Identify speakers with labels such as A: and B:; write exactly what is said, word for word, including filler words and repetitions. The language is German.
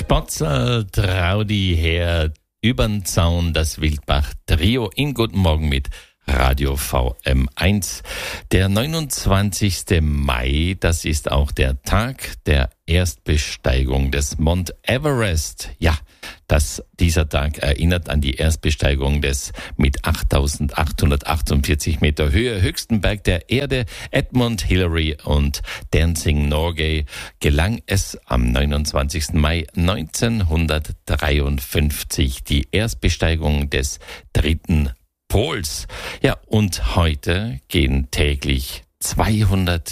A: Spotzel, Traudi her, übern Zaun, das Wildbach-Trio in Guten Morgen mit Radio V M eins. Der neunundzwanzigste Mai, das ist auch der Tag der Erstbesteigung des Mount Everest. Ja, das, dieser Tag erinnert an die Erstbesteigung des mit achttausendachthundertachtundvierzig Meter Höhe höchsten Berg der Erde. Edmund Hillary und Dancing Norgay gelang es am neunundzwanzigsten Mai neunzehnhundertdreiundfünfzig die Erstbesteigung des dritten Pols. Ja, und heute gehen täglich zweihundert